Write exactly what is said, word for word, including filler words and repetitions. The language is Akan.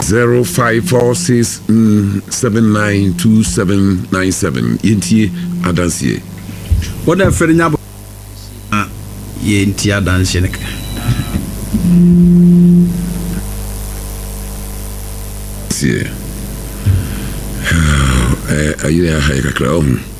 zero five four six seven nine two seven nine seven. Yenti adansie. What a friend nyabo. Ah, yenti adansie nek. Sie. Eh, ayi ya hayakra.